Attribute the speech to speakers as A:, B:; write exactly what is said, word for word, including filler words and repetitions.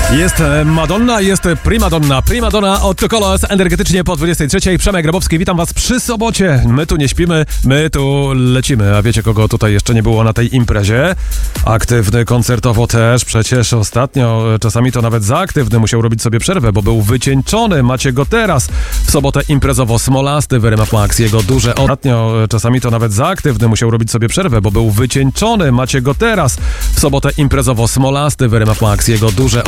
A: Jest Madonna, jest Primadonna. Primadonna od The Colors, energetycznie po dwudziestej trzeciej. Przemek Grabowski, witam was przy sobocie. My tu nie śpimy, my tu lecimy. A wiecie, kogo tutaj jeszcze nie było na tej imprezie? Aktywny koncertowo też, przecież ostatnio, czasami to nawet za aktywny, musiał robić sobie przerwę, bo był wycieńczony. Macie go teraz. W sobotę imprezowo Smolasty w R M F Max. Jego duże ostatnio, czasami to nawet za aktywny, musiał robić sobie przerwę, bo był wycieńczony. Macie go teraz. W sobotę imprezowo Smolasty w R M F Max. Jego duże